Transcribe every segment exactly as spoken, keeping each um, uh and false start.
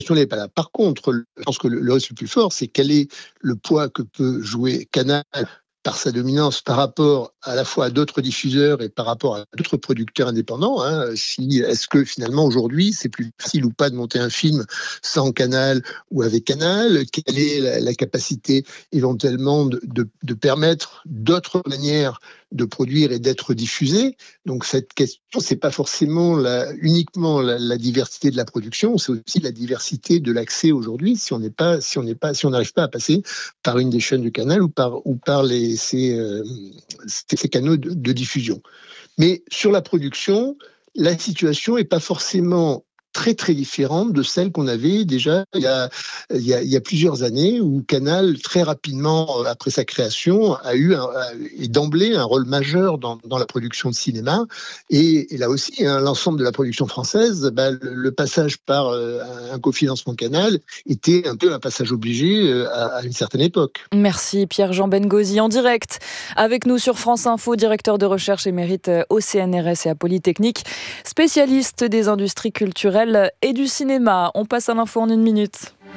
n'est pas là. Par contre, je pense que le, le risque le plus fort, c'est quel est le poids que peut jouer Canal par sa dominance par rapport à la fois à d'autres diffuseurs et par rapport à d'autres producteurs indépendants. Hein. Si, est-ce que finalement aujourd'hui c'est plus facile ou pas de monter un film sans Canal ou avec Canal? Quelle est la, la capacité éventuellement de, de, de permettre d'autres manières de produire et d'être diffusé? Donc cette question, c'est pas forcément la, uniquement la, la diversité de la production, c'est aussi la diversité de l'accès aujourd'hui. Si on n'est pas, si on n'est pas, si on n'arrive pas à passer par une des chaînes du Canal ou par ou par les ces, euh, ces canaux de, de diffusion. Mais sur la production, la situation est pas forcément très très différente de celle qu'on avait déjà il y a, il y a, il y a plusieurs années, où Canal, très rapidement après sa création, a eu un, et d'emblée un rôle majeur dans, dans la production de cinéma. Et, et là aussi, hein, l'ensemble de la production française, bah, le, le passage par euh, un cofinancement Canal était un peu un passage obligé euh, à, à une certaine époque. Merci Pierre-Jean Bengozi, en direct avec nous sur France Info, directeur de recherche émérite au C N R S et à Polytechnique, spécialiste des industries culturelles et du cinéma. On passe à l'info en une minute.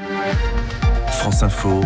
France Info,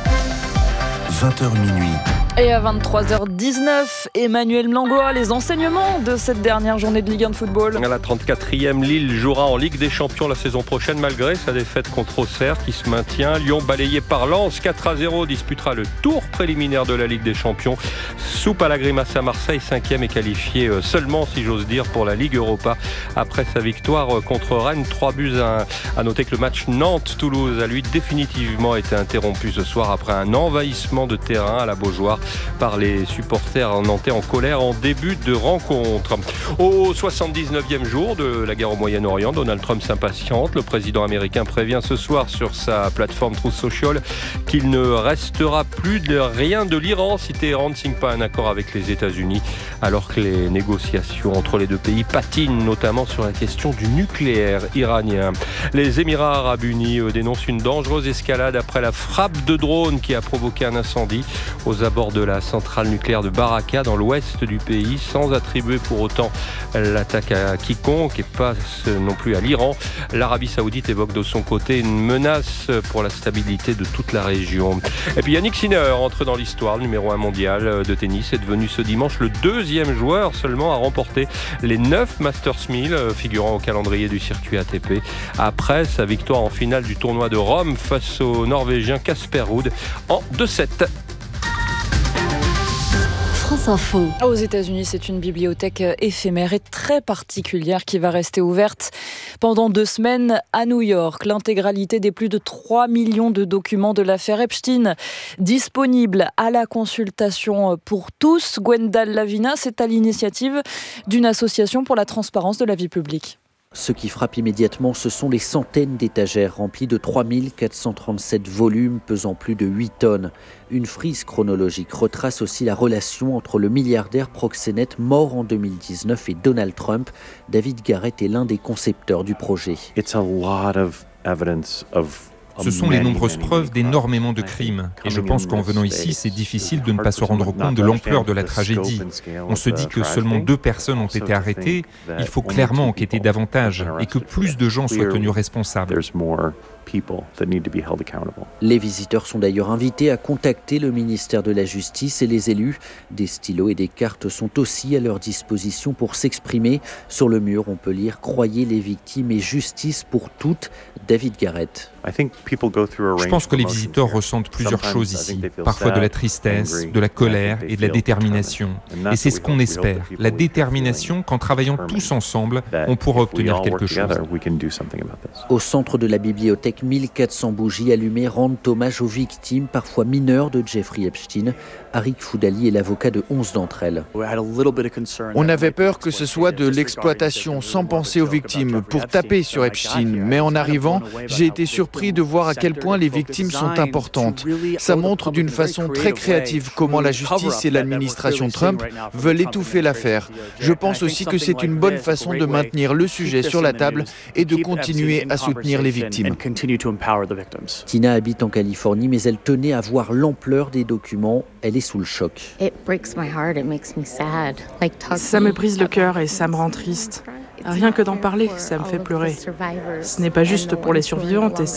vingt heures minuit. Et à vingt-trois heures dix-neuf, Emmanuel Langlois, les enseignements de cette dernière journée de Ligue un de football. À la trente-quatrième, Lille jouera en Ligue des Champions la saison prochaine malgré sa défaite contre Auxerre qui se maintient. Lyon, balayé par Lens, quatre à zéro, disputera le tour préliminaire de la Ligue des Champions. Soupe à la grimace à Marseille, cinquième est qualifié seulement, si j'ose dire, pour la Ligue Europa après sa victoire contre Rennes, trois buts à un. À noter que le match Nantes-Toulouse a lui définitivement été interrompu ce soir après un envahissement de terrain à la Beaujoire par les supporters nantais en colère en début de rencontre. Au soixante-dix-neuvième jour de la guerre au Moyen-Orient, Donald Trump s'impatiente. Le président américain prévient ce soir sur sa plateforme Truth Social qu'il ne restera plus de rien de l'Iran si Téhéran ne signe pas un accord avec les États-Unis, alors que les négociations entre les deux pays patinent, notamment sur la question du nucléaire iranien. Les Émirats arabes unis dénoncent une dangereuse escalade après la frappe de drone qui a provoqué un incendie aux abords de la centrale nucléaire de Baraka dans l'ouest du pays, sans attribuer pour autant l'attaque à quiconque et pas non plus à l'Iran. L'Arabie Saoudite évoque de son côté une menace pour la stabilité de toute la région. Et puis Yannick Sinner entre dans l'histoire, numéro un mondial de tennis, est devenu ce dimanche le deuxième joueur seulement à remporter les neuf Masters mille figurant au calendrier du circuit A T P, après sa victoire en finale du tournoi de Rome face au Norvégien Casper Ruud en deux sept. France Info. Aux États-Unis, c'est une bibliothèque éphémère et très particulière qui va rester ouverte pendant deux semaines à New York. L'intégralité des plus de trois millions de documents de l'affaire Epstein disponibles à la consultation pour tous. Gwendal Lavina, c'est à l'initiative d'une association pour la transparence de la vie publique. Ce qui frappe immédiatement, ce sont les centaines d'étagères remplies de trois mille quatre cent trente-sept volumes pesant plus de huit tonnes. Une frise chronologique retrace aussi la relation entre le milliardaire proxénète mort en deux mille dix-neuf et Donald Trump. David Garrett est l'un des concepteurs du projet. It's a lot of evidence of Ce sont les nombreuses preuves d'énormément de crimes. Et je pense qu'en venant ici, c'est difficile de ne pas se rendre compte de l'ampleur de la tragédie. On se dit que seulement deux personnes ont été arrêtées. Il faut clairement enquêter davantage et que plus de gens soient tenus responsables. Les visiteurs sont d'ailleurs invités à contacter le ministère de la Justice et les élus. Des stylos et des cartes sont aussi à leur disposition pour s'exprimer. Sur le mur, on peut lire « Croyez les victimes et justice pour toutes ». David Garrett. Je pense que les visiteurs ressentent plusieurs choses ici. Parfois de la tristesse, de la colère et de la détermination. Et c'est ce qu'on espère. La détermination qu'en travaillant tous ensemble, on pourra obtenir quelque chose. Au centre de la bibliothèque, mille quatre cents bougies allumées rendent hommage aux victimes, parfois mineures, de Jeffrey Epstein. Arik Foudali est l'avocat de onze d'entre elles. On avait peur que ce soit de l'exploitation sans penser aux victimes pour taper sur Epstein. Mais en arrivant, j'ai été surpris de voir à quel point les victimes sont importantes. Ça montre d'une façon très créative comment la justice et l'administration Trump veulent étouffer l'affaire. Je pense aussi que c'est une bonne façon de maintenir le sujet sur la table et de continuer à soutenir les victimes. Tina habite en Californie, mais elle tenait à voir l'ampleur des documents. Elle est sous le choc. Ça me brise le cœur et ça me rend triste. Rien que d'en parler, ça me fait pleurer. Ce n'est pas juste pour les survivantes et